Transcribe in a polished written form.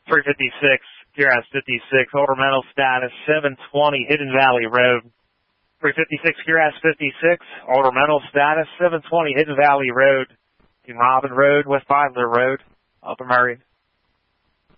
356, Curas 56, ornamental status 720 Hidden Valley Road. 356, Curas 56, ornamental status 720 Hidden Valley Road. In Robin Road, West Bidler Road, Upper Murray.